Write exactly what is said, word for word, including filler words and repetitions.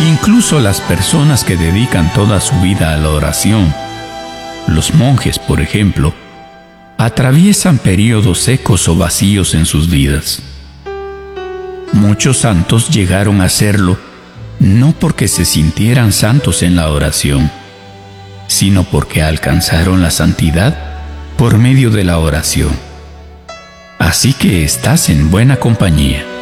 Incluso las personas que dedican toda su vida a la oración, los monjes, por ejemplo, atraviesan periodos secos o vacíos en sus vidas. Muchos santos llegaron a serlo no porque se sintieran santos en la oración, sino porque alcanzaron la santidad por medio de la oración. Así que estás en buena compañía.